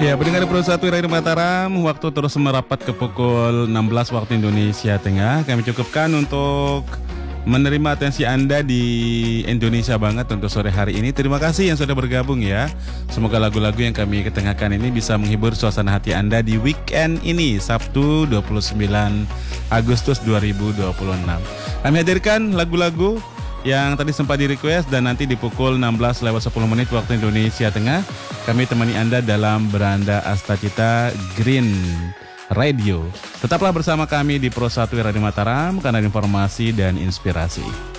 Ya, pendengar Pro 1 Radio Mataram, waktu terus merapat ke pukul 16 waktu Indonesia Tengah. Kami cukupkan untuk menerima atensi Anda di Indonesia banget untuk sore hari ini. Terima kasih yang sudah bergabung ya. Semoga lagu-lagu yang kami ketengahkan ini bisa menghibur suasana hati Anda di weekend ini, Sabtu 29 Agustus 2026. Kami hadirkan lagu-lagu yang tadi sempat di request, dan nanti di pukul 16:10 waktu Indonesia Tengah kami temani Anda dalam Beranda Astacita Green Radio. Tetaplah bersama kami di Pro 1 Radio Mataram karena informasi dan inspirasi.